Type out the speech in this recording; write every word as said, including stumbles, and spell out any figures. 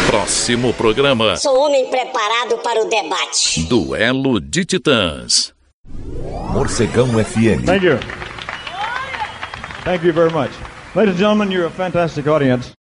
Próximo programa. Sou homem preparado para o debate. Duelo de Titãs. Morcegão F M. Thank you. Thank you very much. Ladies and gentlemen, you're a fantastic audience.